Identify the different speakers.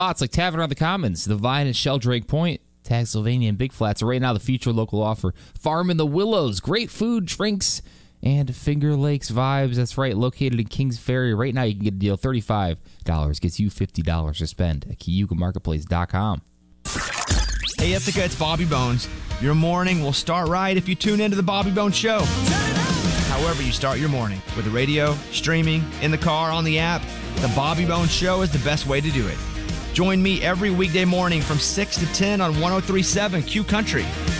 Speaker 1: Spots like Tavern on the Commons, the Vine and Sheldrake Point, Tag Sylvania and Big Flats are right now the featured local offer. Farm in the Willows, great food, drinks, and Finger Lakes vibes. That's right, located in Kings Ferry. Right now you can get a deal. $35 gets you $50 to spend at KeyugaMarketplace.com.
Speaker 2: Hey, Ithaca, it's Bobby Bones. Your morning will start right if you tune into the Bobby Bones Show. However you start your morning, with the radio, streaming, in the car, on the app, the Bobby Bones Show is the best way to do it. Join me every weekday morning from 6 to 10 on 103.7 Q Country.